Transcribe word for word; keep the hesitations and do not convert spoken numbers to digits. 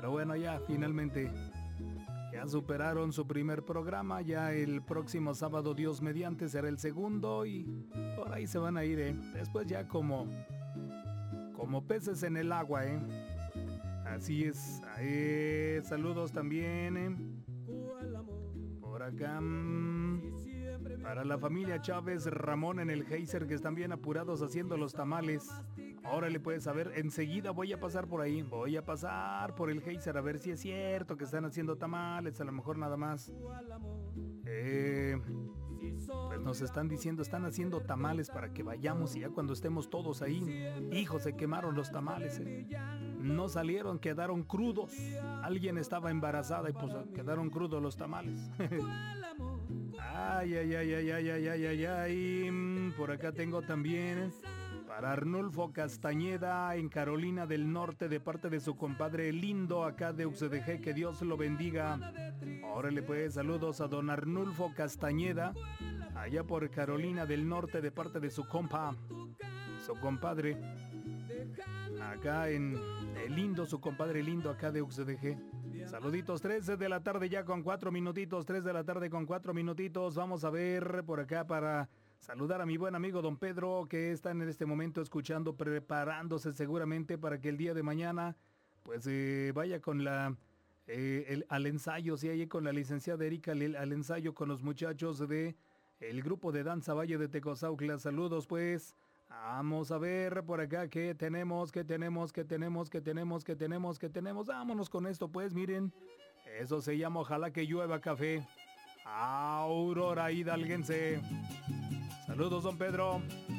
Pero bueno, ya finalmente ya superaron su primer programa. Ya el próximo sábado, Dios mediante, será el segundo. Y por ahí se van a ir, ¿eh? Después ya como, como peces en el agua, ¿eh? Así es. Eh, saludos también, ¿eh? Por acá, mmm, para la familia Chávez Ramón en el Geyser, que están bien apurados haciendo los tamales. Órale, puedes saber, enseguida voy a pasar por ahí. Voy a pasar por el Geyser a ver si es cierto que están haciendo tamales. A lo mejor nada más. Eh, pues nos están diciendo, están haciendo tamales para que vayamos y ya cuando estemos todos ahí. Hijo, se quemaron los tamales, ¿eh? No salieron, quedaron crudos. Alguien estaba embarazada y pues quedaron crudos los tamales. Ay, ay, ay, ay, ay, ay, ay, ay, ay. Por acá tengo también para Arnulfo Castañeda en Carolina del Norte, de parte de su compadre Lindo, acá de U C D G, que Dios lo bendiga. Órale pues, saludos a don Arnulfo Castañeda, allá por Carolina del Norte, de parte de su compa, su compadre, acá en el Lindo, su compadre Lindo, acá de U C D G. Saluditos, tres de la tarde ya con cuatro minutitos, tres de la tarde con cuatro minutitos. Vamos a ver por acá para saludar a mi buen amigo don Pedro, que está en este momento escuchando, preparándose seguramente para que el día de mañana pues eh, vaya con la eh, el, al ensayo, sí, ahí con la licenciada Erika, al, al ensayo con los muchachos de el grupo de danza Valle de Tecozautla. Saludos pues. Vamos a ver por acá qué tenemos, qué tenemos, qué tenemos, qué tenemos, qué tenemos, qué tenemos. Vámonos con esto pues, miren. Eso se llama Ojalá que llueva café. Aurora hidalguense. Saludos, don Pedro.